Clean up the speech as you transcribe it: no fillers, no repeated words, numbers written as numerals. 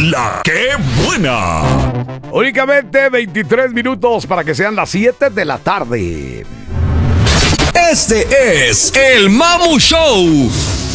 La que buena. Únicamente 23 minutos para que sean las 7 de la tarde. Este es el Mamu Show.